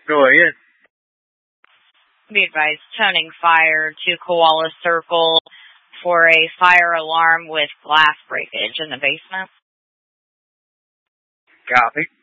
Go ahead. Be advised, toning fire to Koala Circle for a fire alarm with glass breakage in the basement. Copy.